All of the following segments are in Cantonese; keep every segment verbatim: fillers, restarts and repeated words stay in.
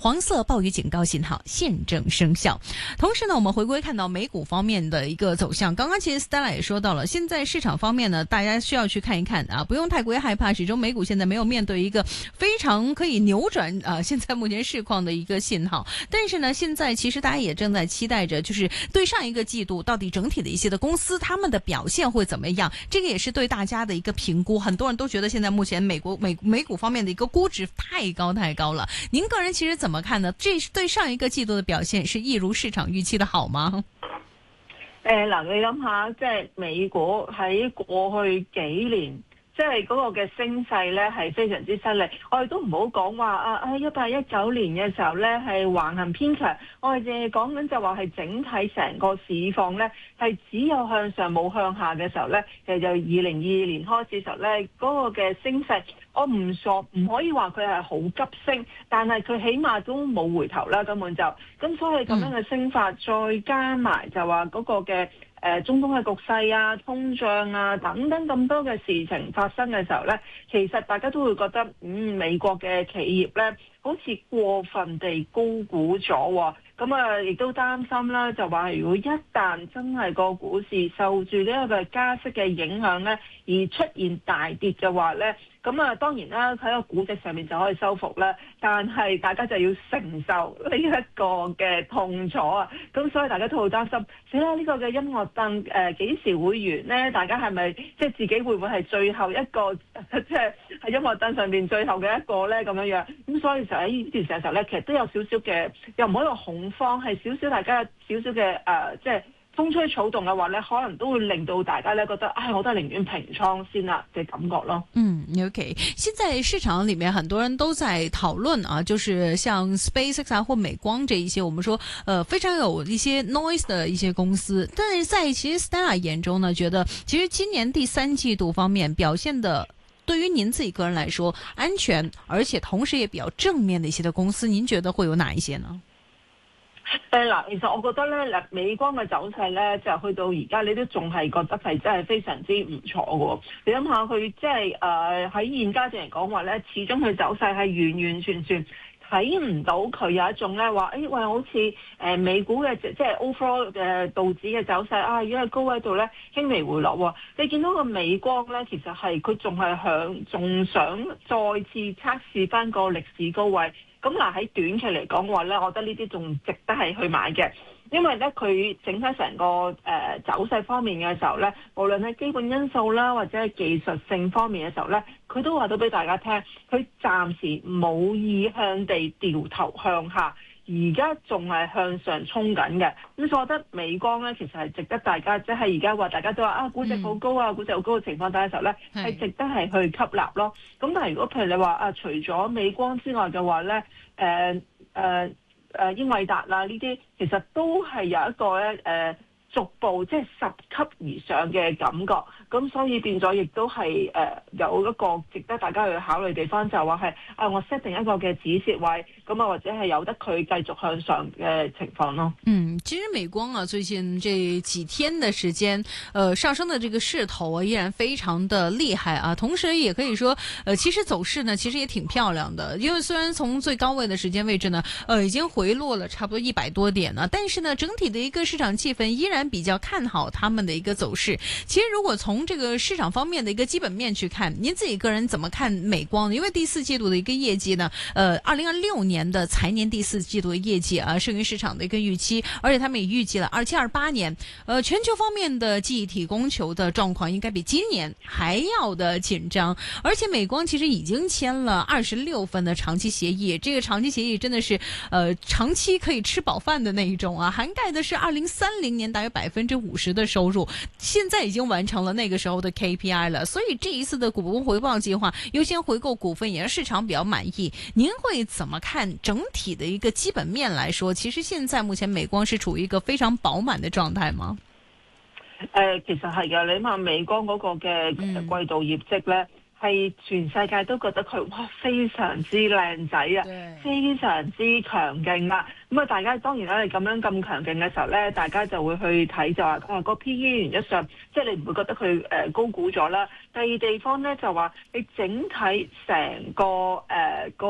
黃色暴雨警告信號現正生效。同時呢，我們回歸看到美股方面的一個走向。剛剛其實 Stella 也說到了，現在市場方面呢，大家需要去看一看啊，不用太過於害怕。始終美股現在沒有面對一個非常可以扭轉啊，現在目前市況的一個信號。但是呢，現在其實大家也正在期待着，就是對上一個季度到底整體的一些的公司，他們的表現會怎麼樣？這個也是對大家的一個評估。很多人都覺得現在目前美國美美股方面的一個估值太高太高了。您個人其實怎麼看呢？這對上一個季度的表現是一如市場預期的好嗎？ 誒嗱，你諗下，即係美股喺過去幾年，即係嗰個嘅升勢咧係非常之犀利。我哋都唔好講話啊，喺一八一九年嘅時候咧係橫行偏強，我哋淨係講緊就話係整體成個市況咧係只有向上冇向下嘅時候咧，其實就二零二二年開始時候咧嗰個嘅升勢。我唔傻，唔可以話佢係好急升，但係佢起碼都冇回頭啦，根本就咁，所以咁樣嘅升法，再加埋就話嗰個嘅誒、呃、中東嘅局勢啊、通脹啊等等咁多嘅事情發生嘅時候咧，其實大家都會覺得，嗯，美國嘅企業咧好似過分地高估咗喎。咁啊，亦都擔心啦，就話如果一旦真係個股市受住呢一個加息嘅影響咧，而出現大跌嘅話咧，咁啊當然啦，喺個估值上面就可以收復啦，但係大家就要承受呢一個嘅痛楚啊！咁所以大家都好擔心，死啦！呢個嘅音樂凳誒幾時會完咧？大家係咪即係自己會唔會係最後一個即係喺音樂凳上面最後嘅一個咧？咁樣樣咁，所以就喺呢段時候咧，其實都有少少嘅，又唔可以話恐慌，係少少大家少少嘅誒，即係風吹草動嘅話咧，可能都會令到大家咧覺得，唉，我都係寧願平倉先啦嘅感覺咯。 嗯 ，OK， 現在市場裡面很多人都在討論啊，就是像 SpaceX 啊或美光這一些，我們說，呃，非常有一些 noise 的一些公司，但是在其實 Stella 眼中呢，覺得其實今年第三季度方面表現的，對於您自己個人來說，安全而且同時也比較正面的一些的公司，您覺得會有哪一些呢？ 誒嗱，其實我覺得咧，美光嘅走勢咧，就去到而家，你都仲係覺得係真係非常之唔錯嘅。你諗下佢即係誒喺現階段嚟講話咧，始終佢走勢係完完全全睇唔到佢有一種咧話，誒喂，好似誒、呃、美股嘅即係 overall 嘅道指嘅走勢啊，如果喺高位度咧輕微回落喎。你見到個美光咧，其實係佢仲係想仲想再次測試翻個歷史高位。咁嗱喺短期嚟講嘅話咧，我覺得呢啲仲值得係去買嘅，因為咧佢整體成個誒、呃、走勢方面嘅時候咧，無論係基本因素啦，或者係技術性方面嘅時候咧，佢都話到俾大家聽，佢暫時冇意向地掉頭向下。而家仲係向上衝緊嘅，咁所以我覺得美光咧其實係值得大家，即係而家話大家都話啊估值好高啊，估值好高嘅情況底下嘅時候咧，係、嗯、值得係去吸納咯。咁但係如果譬如你話啊，除咗美光之外嘅話咧，誒誒誒英偉達啊呢啲，其實都係有一個咧誒、呃、逐步即係十級而上嘅感覺。咁所以變咗亦都係誒、呃、有一個值得大家去考慮地方，就係話係啊我 set 定一個嘅止蝕位，咁啊或者係由得佢繼續向上嘅情況咯。 嗯，其實美光啊最近這幾天的時間，呃上升的這個勢頭啊依然非常的厲害啊，同時也可以說，呃其實走勢呢其實也挺漂亮的，因為雖然從最高位的時間位置呢，呃已經回落了差不多一百多點了，但是呢整體的一個市場氣氛依然比較看好他們的一個走勢。其實如果從這個市場方面的一個基本面去看，您自己個人怎麼看美光呢？因為第四季度的一個業績呢，呃，二零二六年的財年第四季度的業績啊，勝於市場的一個預期，而且他們也預計了二七二八年，呃，全球方面的記憶體供求的狀況應該比今年還要的緊張，而且美光其實已經簽了二十六份的長期協議，這個長期協議真的是，呃，長期可以吃飽飯的那一種啊，涵蓋的是二零三零年大約百分之五十的收入，現在已經完成了那個時候的 K P I 了，所以這一次的股東回報計劃優先回購股份也是市場比較滿意。您會怎麼看整體的一個基本面來說？其實現在目前美光是處於一個非常飽滿的狀態嗎？ 誒、呃，其實係嘅，你諗美光嗰個嘅季度業績咧，係、嗯、全世界都覺得佢哇非常之靚仔啊，非常之強勁啊。咁啊，大家當然啦，你咁樣咁強勁嘅時候咧，大家就會去睇就話，啊個 P E 原則上，即係你唔會覺得佢誒、呃、高估咗啦。第二地方咧就話，你整體成個誒、呃、個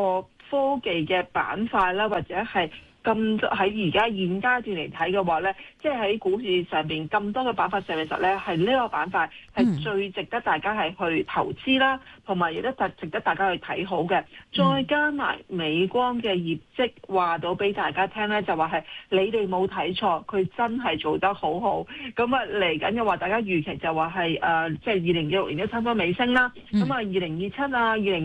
科技嘅板塊啦，或者係咁喺而家現階段嚟睇嘅話咧，即係喺股市上邊咁多嘅板塊上面實咧，係呢個板塊係最值得大家係去投資啦，同埋亦都值值得大家去睇好嘅。再加埋美光嘅業績話到俾大家聽咧，就話係你哋冇睇錯，佢真係做得好好。咁啊嚟緊嘅話，大家預期就話係誒，即係二零二六年都差唔多尾聲啦。咁啊，二零二七啊，二零